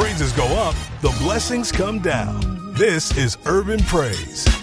praises go up, the blessings come down. This is Urban Praise.